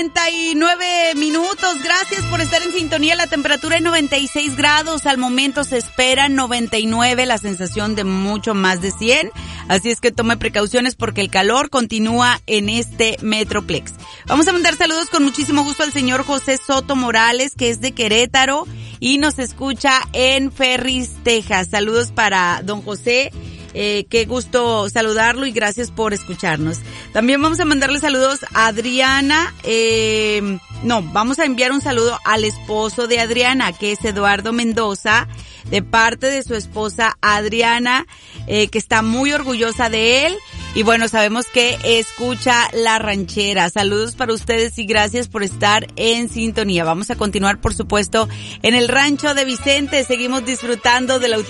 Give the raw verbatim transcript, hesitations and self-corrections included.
cuarenta y nueve minutos. Gracias por estar en sintonía. La temperatura es noventa y seis grados. Al momento se espera noventa y nueve. La sensación de mucho más de cien. Así es que tome precauciones porque el calor continúa en este Metroplex. Vamos a mandar saludos con muchísimo gusto al señor José Soto Morales, que es de Querétaro y nos escucha en Ferris, Texas. Saludos para don José. Eh, qué gusto saludarlo y gracias por escucharnos. También vamos a mandarle saludos a Adriana, eh, no, vamos a enviar un saludo al esposo de Adriana, que es Eduardo Mendoza, de parte de su esposa Adriana, eh, que está muy orgullosa de él. Y bueno, sabemos que escucha La Ranchera. Saludos para ustedes y gracias por estar en sintonía. Vamos a continuar, por supuesto, en el rancho de Vicente. Seguimos disfrutando de la